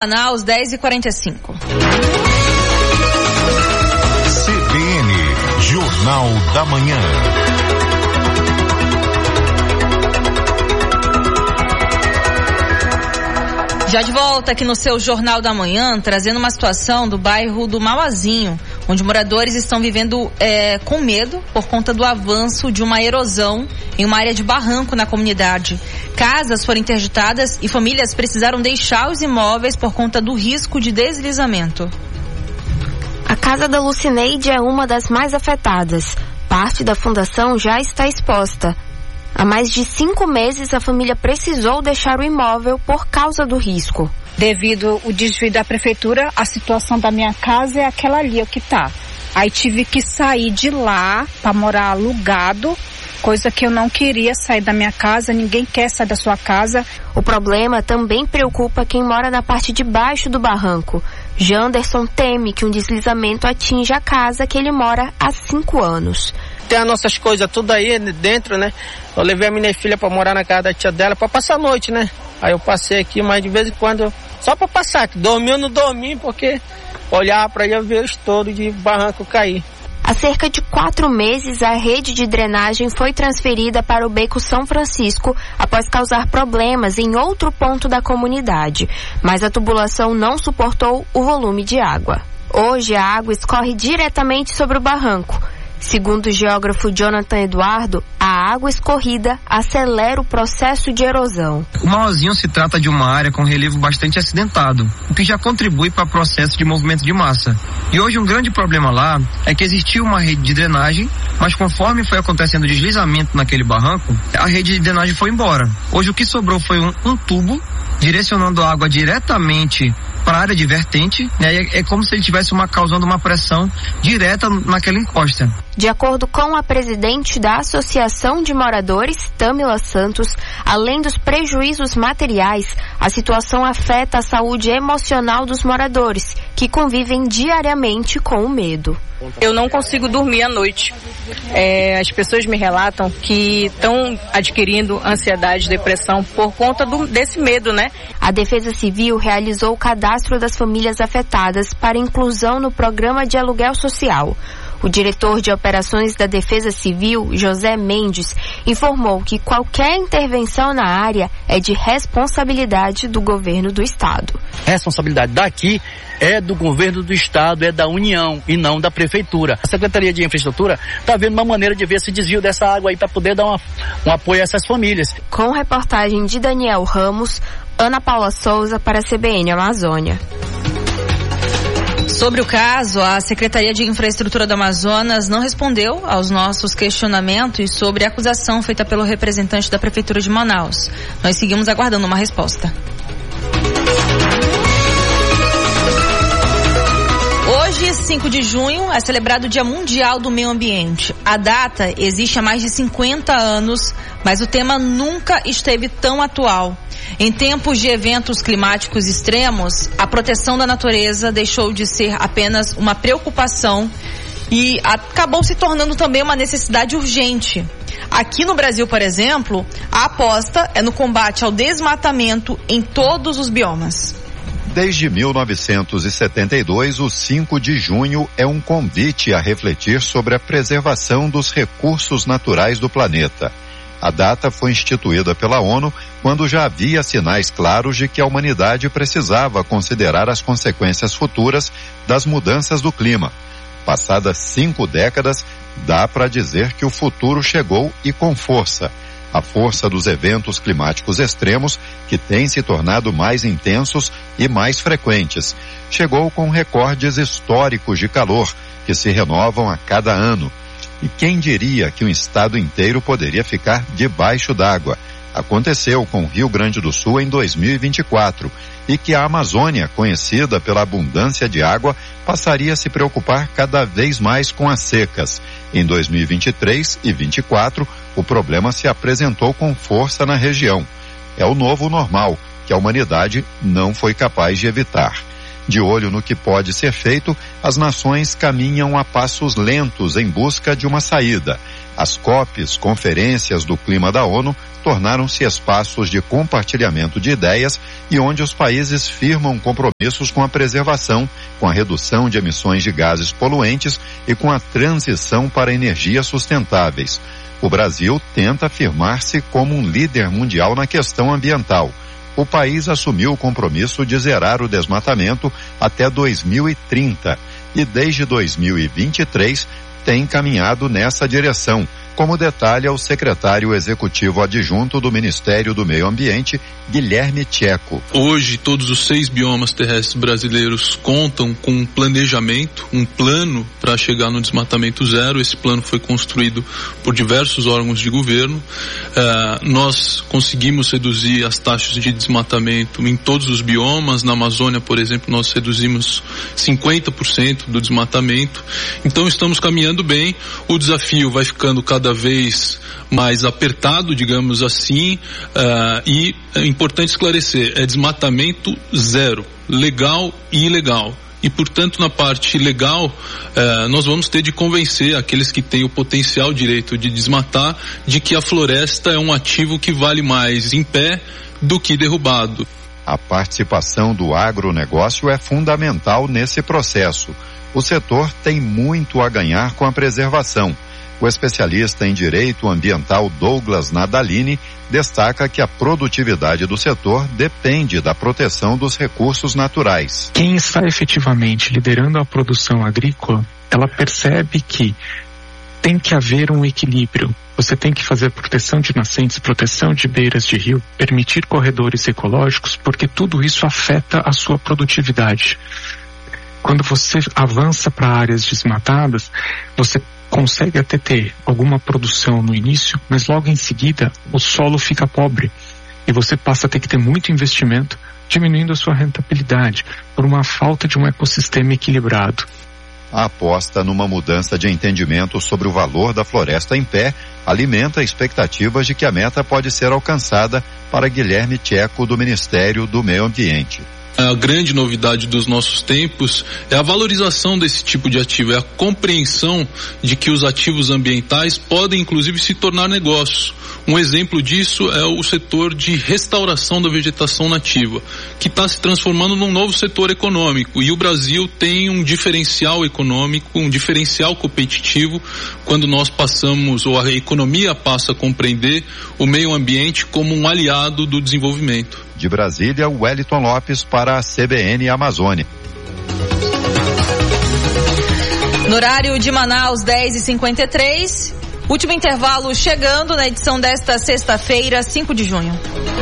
Manaus, 10h45. CBN, Jornal da Manhã. Já de volta aqui no seu Jornal da Manhã, trazendo uma situação do bairro do Mauazinho, onde moradores estão vivendo com medo por conta do avanço de uma erosão em uma área de barranco na comunidade. Casas foram interditadas e famílias precisaram deixar os imóveis por conta do risco de deslizamento. A casa da Lucineide é uma das mais afetadas. Parte da fundação já está exposta. Há mais de 5 meses, a família precisou deixar o imóvel por causa do risco. Devido ao desvio da prefeitura, a situação da minha casa é aquela ali, o que tá. Aí tive que sair de lá para morar alugado, coisa que eu não queria sair da minha casa, ninguém quer sair da sua casa. O problema também preocupa quem mora na parte de baixo do barranco. Janderson teme que um deslizamento atinja a casa que ele mora há 5 anos. Tem as nossas coisas tudo aí dentro, né? Eu levei a minha filha pra morar na casa da tia dela pra passar a noite, né? Aí eu passei aqui, mas de vez em quando, só pra passar, que dormi eu não dormi, porque olhava pra aí eu ver o estouro de barranco cair. Há cerca de 4 meses, a rede de drenagem foi transferida para o Beco São Francisco após causar problemas em outro ponto da comunidade, mas a tubulação não suportou o volume de água. Hoje, a água escorre diretamente sobre o barranco. Segundo o geógrafo Jonathan Eduardo, a água escorrida acelera o processo de erosão. O Mauazinho se trata de uma área com relevo bastante acidentado, o que já contribui para o processo de movimento de massa. E hoje um grande problema lá é que existia uma rede de drenagem, mas conforme foi acontecendo o deslizamento naquele barranco, a rede de drenagem foi embora. Hoje o que sobrou foi um tubo direcionando a água diretamente para a área de vertente, né? É como se ele estivesse causando uma pressão direta naquela encosta. De acordo com a presidente da Associação de Moradores, Tâmila Santos, além dos prejuízos materiais, a situação afeta a saúde emocional dos moradores, que convivem diariamente com o medo. Eu não consigo dormir à noite. As pessoas me relatam que estão adquirindo ansiedade, depressão por conta desse medo, né? A Defesa Civil realizou o cadastro das famílias afetadas para inclusão no programa de aluguel social. O diretor de operações da Defesa Civil, José Mendes, informou que qualquer intervenção na área é de responsabilidade do governo do estado. A responsabilidade daqui é do governo do estado, é da União e não da prefeitura. A Secretaria de Infraestrutura está vendo uma maneira de ver esse desvio dessa água aí para poder dar um apoio a essas famílias. Com reportagem de Daniel Ramos, Ana Paula Souza para a CBN Amazônia. Sobre o caso, a Secretaria de Infraestrutura do Amazonas não respondeu aos nossos questionamentos sobre a acusação feita pelo representante da Prefeitura de Manaus. Nós seguimos aguardando uma resposta. Hoje, 5 de junho, é celebrado o Dia Mundial do Meio Ambiente. A data existe há mais de 50 anos, mas o tema nunca esteve tão atual. Em tempos de eventos climáticos extremos, a proteção da natureza deixou de ser apenas uma preocupação e acabou se tornando também uma necessidade urgente. Aqui no Brasil, por exemplo, a aposta é no combate ao desmatamento em todos os biomas. Desde 1972, o 5 de junho é um convite a refletir sobre a preservação dos recursos naturais do planeta. A data foi instituída pela ONU quando já havia sinais claros de que a humanidade precisava considerar as consequências futuras das mudanças do clima. Passadas 5 décadas, dá para dizer que o futuro chegou e com força. A força dos eventos climáticos extremos, que têm se tornado mais intensos e mais frequentes. Chegou com recordes históricos de calor, que se renovam a cada ano. E quem diria que um estado inteiro poderia ficar debaixo d'água? Aconteceu com o Rio Grande do Sul em 2024 e que a Amazônia, conhecida pela abundância de água, passaria a se preocupar cada vez mais com as secas. Em 2023 e 2024, o problema se apresentou com força na região. É o novo normal, que a humanidade não foi capaz de evitar. De olho no que pode ser feito, as nações caminham a passos lentos em busca de uma saída. As COPs, Conferências do Clima da ONU, tornaram-se espaços de compartilhamento de ideias e onde os países firmam compromissos com a preservação, com a redução de emissões de gases poluentes e com a transição para energias sustentáveis. O Brasil tenta afirmar-se como um líder mundial na questão ambiental. O país assumiu o compromisso de zerar o desmatamento até 2030 e desde 2023 tem caminhado nessa direção, como detalha o secretário executivo adjunto do Ministério do Meio Ambiente, Guilherme Tcheco. Hoje, todos os 6 biomas terrestres brasileiros contam com um planejamento, um plano para chegar no desmatamento zero. Esse plano foi construído por diversos órgãos de governo. Nós conseguimos reduzir as taxas de desmatamento em todos os biomas. Na Amazônia, por exemplo, nós reduzimos 50% do desmatamento. Então, estamos caminhando bem. O desafio vai ficando cada vez mais apertado, digamos assim, e é importante esclarecer, é desmatamento zero, legal e ilegal. E, portanto, na parte legal, nós vamos ter de convencer aqueles que têm o potencial direito de desmatar de que a floresta é um ativo que vale mais em pé do que derrubado. A participação do agronegócio é fundamental nesse processo. O setor tem muito a ganhar com a preservação. O especialista em direito ambiental Douglas Nadalini destaca que a produtividade do setor depende da proteção dos recursos naturais. Quem está efetivamente liderando a produção agrícola, ela percebe que tem que haver um equilíbrio. Você tem que fazer proteção de nascentes, proteção de beiras de rio, permitir corredores ecológicos, porque tudo isso afeta a sua produtividade. Quando você avança para áreas desmatadas, você consegue até ter alguma produção no início, mas logo em seguida o solo fica pobre e você passa a ter que ter muito investimento, diminuindo a sua rentabilidade por uma falta de um ecossistema equilibrado. A aposta numa mudança de entendimento sobre o valor da floresta em pé alimenta expectativas de que a meta pode ser alcançada para Guilherme Tcheco do Ministério do Meio Ambiente. A grande novidade dos nossos tempos é a valorização desse tipo de ativo, é a compreensão de que os ativos ambientais podem inclusive se tornar negócio. Um exemplo disso é o setor de restauração da vegetação nativa, que está se transformando num novo setor econômico, e o Brasil tem um diferencial econômico, um diferencial competitivo quando nós passamos, ou a economia passa a compreender o meio ambiente como um aliado do desenvolvimento. De Brasília, Wellington Lopes para a CBN Amazônia. No horário de Manaus, 10h53, último intervalo chegando na edição desta sexta-feira, 5 de junho.